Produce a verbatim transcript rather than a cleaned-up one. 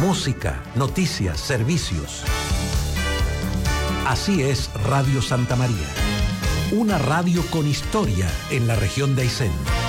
música, noticias, servicios. Así es Radio Santa María, una radio con historia en la región de Aysén.